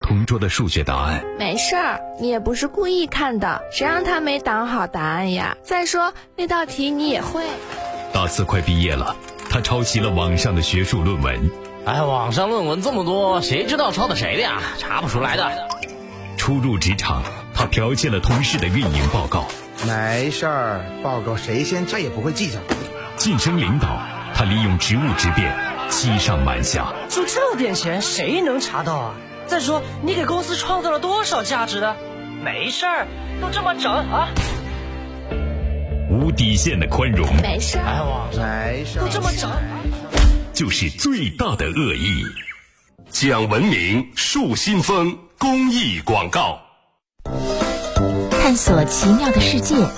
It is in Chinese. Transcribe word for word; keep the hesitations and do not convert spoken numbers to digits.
同桌的数学答案。 没事儿，你也不是故意看的，谁让他没挡好答案呀？再说那道题你也会。 大四快毕业了，他抄袭了网上的学术论文。 哎，网上论文这么多，谁知道抄的谁的呀？查不出来的。 初入职场，他剽窃了同事的运营报告。 没事儿，报告谁先他也不会计较。 晋升领导，他利用职务之便欺上瞒下。 就这点钱，谁能查到啊？再说，你给公司创造了多少价值的？没事儿，都这么整啊！ 无底线的宽容， 没事儿， 哎，网上没事儿， 都这么整， 就是最大的恶意。 讲文明树新风公益广告， 探索奇妙的世界。